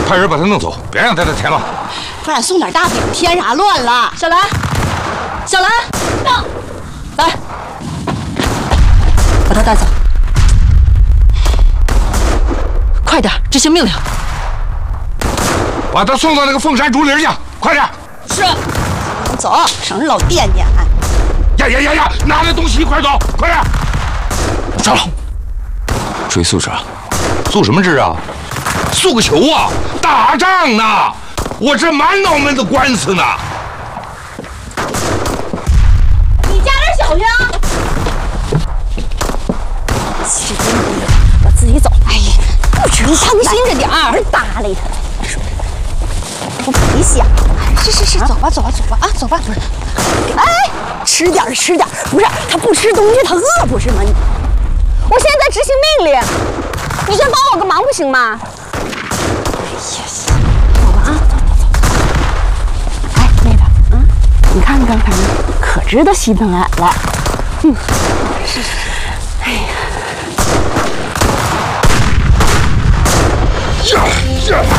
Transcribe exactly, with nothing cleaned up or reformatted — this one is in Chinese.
派人把他弄走，别让他再添乱。 快点送点大饼，添啥乱了？ 小兰，小兰，到，来，把他带走。快点，执行命令。 把他送到那个凤山竹林去，快点！ 是。 走，省着老惦记。 呀呀呀呀！拿着东西一块走，快点！上了，追素质，素什么质啊？素个球啊！打仗呢，我这满脑门子官司呢。 你加点小心啊！气真不了，我自己走。哎呀，不吃，当心着点儿，搭理他。不赔想。是是是，走吧走吧走吧啊，走吧。哎，吃点吃点，不是他不吃东西，他饿不是吗？你，我现在在执行命令，你先帮我个忙不行吗？哎呀，走吧啊，走走走。哎，妹子，嗯，你看看看，可知道心疼俺了。嗯，是是是。哎呀， 呀呀！